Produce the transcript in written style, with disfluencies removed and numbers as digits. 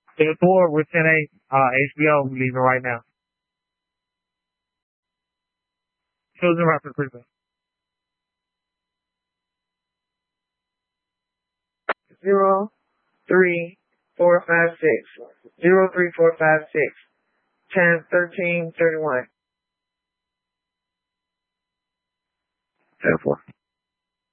10 4 with 10-8. HBO leaving right now. Chosen reference, please. 03456. 03456. 101331. 10 4.